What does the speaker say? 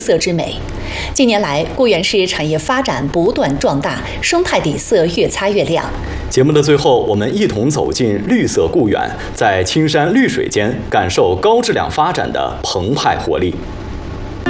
色之美。近年来，固原市产业发展不断壮大，生态底色越擦越亮。 节目的最后，我们一同走进绿色固原，在青山绿水间感受高质量发展的澎湃活力。